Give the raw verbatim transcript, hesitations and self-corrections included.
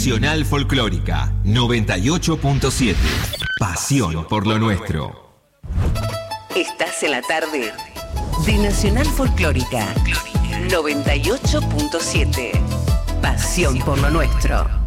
Nacional Folclórica noventa y ocho punto siete. Pasión por lo nuestro. Estás en la tarde de Nacional Folclórica noventa y ocho punto siete. Pasión por lo nuestro.